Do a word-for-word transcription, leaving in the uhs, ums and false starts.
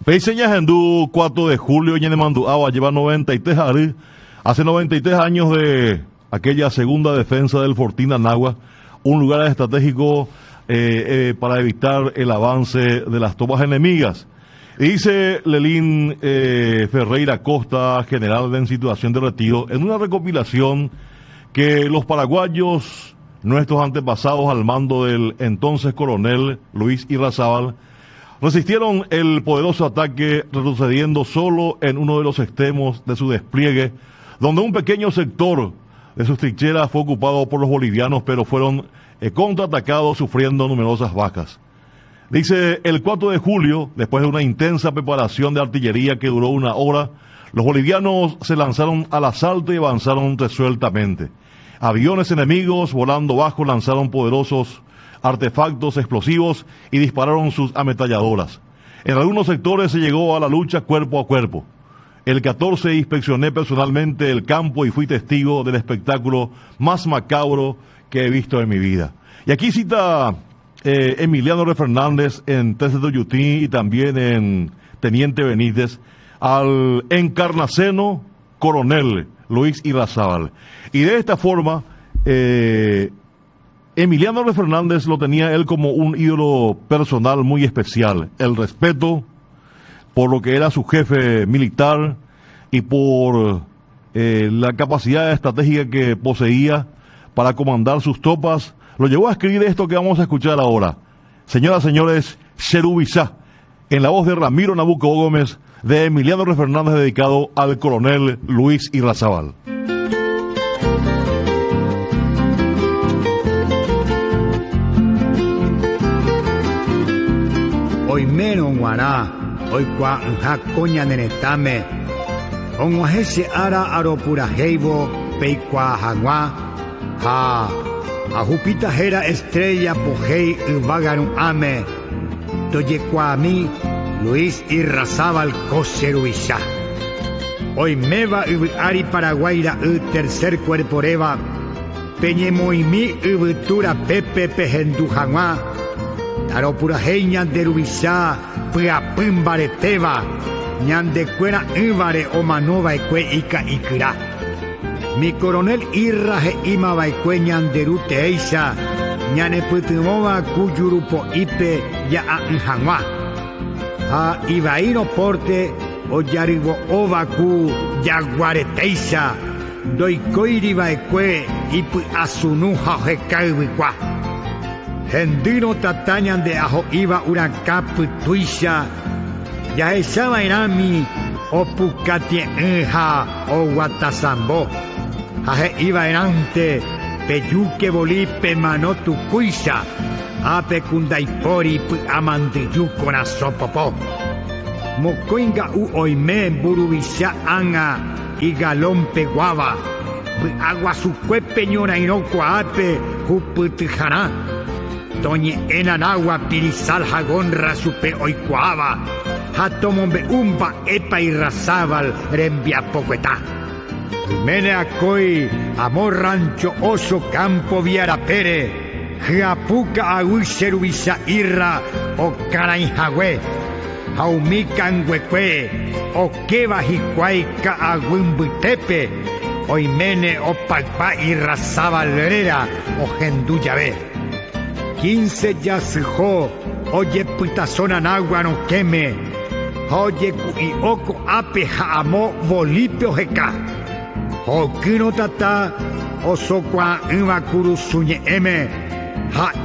Peiseñas Hendú, cuatro de julio, Yenemandu Agua, lleva noventa y tres años, hace noventa y tres años de aquella segunda defensa del Fortín Anagua, un lugar estratégico eh, eh, para evitar el avance de las tropas enemigas. Y dice Lelín eh, Ferreira Costa, general en situación de retiro, en una recopilación que los paraguayos, nuestros antepasados al mando del entonces coronel Luis Irrazábal, resistieron el poderoso ataque retrocediendo solo en uno de los extremos de su despliegue, donde un pequeño sector de sus trincheras fue ocupado por los bolivianos, pero fueron eh, contraatacados sufriendo numerosas bajas. Dice, el cuatro de julio, después de una intensa preparación de artillería que duró una hora, los bolivianos se lanzaron al asalto y avanzaron resueltamente. Aviones enemigos volando bajo lanzaron poderosos artefactos explosivos y dispararon sus ametralladoras. En algunos sectores se llegó a la lucha cuerpo a cuerpo. El catorce inspeccioné personalmente el campo y fui testigo del espectáculo más macabro que he visto en mi vida. Y aquí cita eh, Emiliano R. Fernández en Trece de Yutí y también en Teniente Benítez al encarnaceno coronel Luis Irrazábal. Y de esta forma, eh, Emiliano R. Fernández lo tenía él como un ídolo personal muy especial. El respeto por lo que era su jefe militar y por eh, la capacidad estratégica que poseía para comandar sus tropas, lo llevó a escribir esto que vamos a escuchar ahora. Señoras y señores, Cherubizá, en la voz de Ramiro Nabucco Gómez, de Emiliano R. Fernández, dedicado al coronel Luis Irrazábal. Hoy menos guará, hoy cua ja coña nenetame, onguajese ara aropura heibo, peicua jagua, ja, a Jupita jera estrella pojei vagarum ame, toye cua mi, Luis Irrazábal Coserubizá. Hoy me va ari Paraguaira el tercer cuerpo reba, peñemoimi ubutura pepe pejendu jagua, Aropura heña de Rubizá, Puapimbareteva, Ñandecuera Ivare o Manova Eque Ica Icra. Mi coronel Irraje Imaba Eque Ñanderute Eisa, Ñaneputimova Cuyurupo Ipe Ya Anjanwa. A Ibaino Porte o Yaribo Ovacu Yaguareteisa, Doicoiriba Eque Ipu Asunuja Jecaiwicua. Hendino tatañan de ajo iba uracapu tuisha, ya echaba irami o pucatie enja o guatasambo, aje iba erante peyuque bolipe manotu cuisha, ape kundaipori pu amandiyu corazopopo. Mocoinga u oime burubisha anga y galón peguaba, pu agua su cuepeñora inocua ape juputijana. Toñe enanagua pirizal jagón rasupe oikuaba, hatomombe umba epa Irrazábal rembia pocueta. Mene acoi, amor rancho oso campo viara pere, japuca aguiserubisa irra o carainjagüe, jaumican huecue, o queba jicuaica aguimbutepe, oimene o pagpa Irrazábal rera o genduyabe. Quince ya sejó, oye putazona nagua no queme, oye y oco ape jaamo bolipio jeca, o kino tata, oso kwa iba kuru suñe eme, ja